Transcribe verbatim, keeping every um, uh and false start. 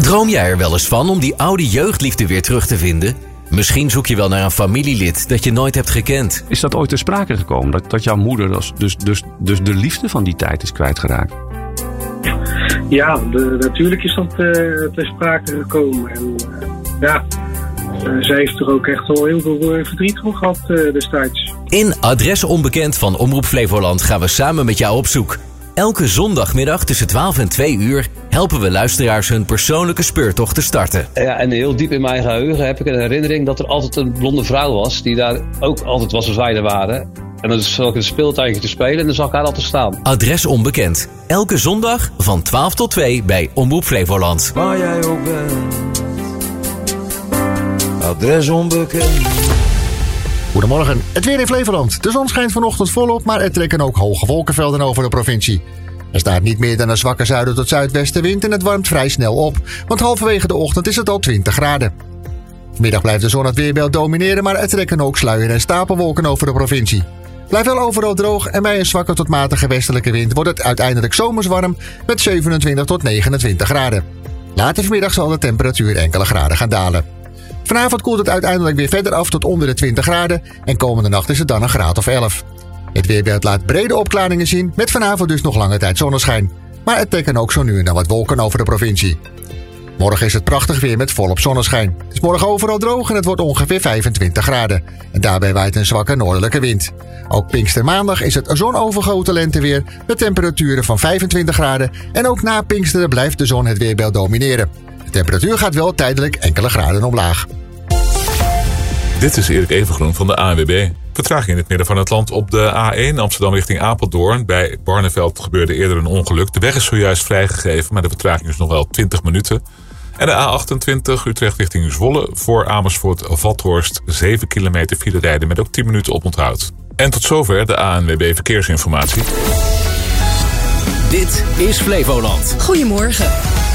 Droom jij er wel eens van om die oude jeugdliefde weer terug te vinden? Misschien zoek je wel naar een familielid dat je nooit hebt gekend. Is dat ooit ter sprake gekomen? Dat, dat jouw moeder dus, dus, dus, dus de liefde van die tijd is kwijtgeraakt? Ja, de, natuurlijk is dat uh, ter sprake gekomen. En uh, ja, uh, zij heeft er ook echt wel heel veel uh, verdriet van gehad uh, destijds. In Adres Onbekend van Omroep Flevoland gaan we samen met jou op zoek. Elke zondagmiddag tussen twaalf en twee uur helpen we luisteraars hun persoonlijke speurtocht te starten. Ja, en heel diep in mijn geheugen heb ik een herinnering dat er altijd een blonde vrouw was die daar ook altijd was als wij er waren. En dan zal ik een speeltuintje te spelen en dan zal ik haar altijd staan. Adres Onbekend. Elke zondag van twaalf tot twee bij Omroep Flevoland. Waar jij ook bent. Adres Onbekend. Goedemorgen, het weer in Flevoland. De zon schijnt vanochtend volop, maar er trekken ook hoge wolkenvelden over de provincie. Er staat niet meer dan een zwakke zuiden tot zuidwestenwind en het warmt vrij snel op, want halverwege de ochtend is het al twintig graden. Vanmiddag blijft de zon het weerbeeld domineren, maar er trekken ook sluier- en stapelwolken over de provincie. Blijft wel overal droog en bij een zwakke tot matige westelijke wind wordt het uiteindelijk zomers warm met zevenentwintig tot negenentwintig graden. Later vanmiddag zal de temperatuur enkele graden gaan dalen. Vanavond koelt het uiteindelijk weer verder af tot onder de twintig graden en komende nacht is het dan een graad of elf. Het weerbeeld laat brede opklaringen zien met vanavond dus nog lange tijd zonneschijn. Maar er trekken ook zo nu en dan wat wolken over de provincie. Morgen is het prachtig weer met volop zonneschijn. Het is morgen overal droog en het wordt ongeveer vijfentwintig graden. En daarbij waait een zwakke noordelijke wind. Ook Pinkstermaandag is het zonovergoten lenteweer met temperaturen van vijfentwintig graden. En ook na Pinksteren blijft de zon het weerbeeld domineren. De temperatuur gaat wel tijdelijk enkele graden omlaag. Dit is Erik Evengroen van de A N W B. Vertraging in het midden van het land op de A één Amsterdam richting Apeldoorn. Bij Barneveld gebeurde eerder een ongeluk. De weg is zojuist vrijgegeven, maar de vertraging is nog wel twintig minuten. En de A achtentwintig Utrecht richting Zwolle voor Amersfoort-Vathorst zeven kilometer file rijden met ook tien minuten oponthoud. En tot zover de A N W B Verkeersinformatie. Dit is Flevoland. Goedemorgen.